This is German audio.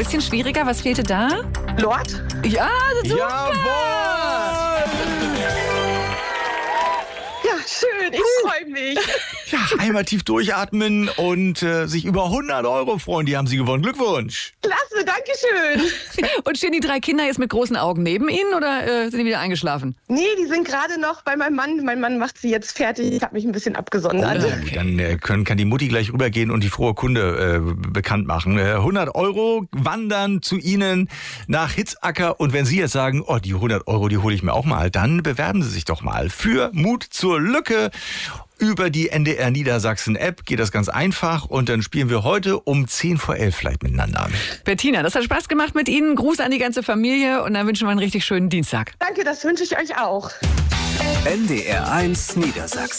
Bisschen schwieriger, was fehlte da? Lord? Ja, super. Jawohl! Ja, schön, ich freue mich. Ja, einmal tief durchatmen und sich über 100 € freuen. Die haben Sie gewonnen. Glückwunsch. Klasse, danke schön. Und stehen die 3 Kinder jetzt mit großen Augen neben Ihnen oder sind die wieder eingeschlafen? Nee, die sind gerade noch bei meinem Mann. Mein Mann macht sie jetzt fertig. Ich habe mich ein bisschen abgesondert. Dann kann die Mutti gleich rübergehen und die frohe Kunde bekannt machen. 100 € wandern zu Ihnen nach Hitzacker. Und wenn Sie jetzt sagen, oh, die 100 €, die hole ich mir auch mal, dann bewerben Sie sich doch mal für Mut zur Lücke. Über die NDR Niedersachsen App geht das ganz einfach und dann spielen wir heute um 10 vor 11 vielleicht miteinander. Bettina, das hat Spaß gemacht mit Ihnen. Gruß an die ganze Familie und dann wünschen wir einen richtig schönen Dienstag. Danke, das wünsche ich euch auch. NDR 1 Niedersachsen.